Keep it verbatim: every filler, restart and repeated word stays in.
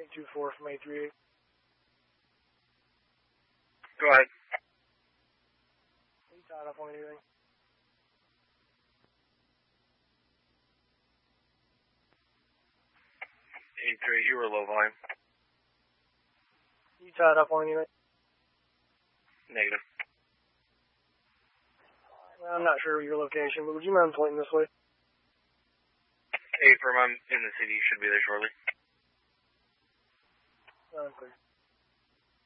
eight two four from eight three eight. Go ahead. Are you tied up on anything? eight three eight, you were low volume. You tied up on anything? Negative. Well, I'm not sure of your location, but would you mind pointing this way? Hey, firm, I'm in the city. You should be there shortly. Sounds clear.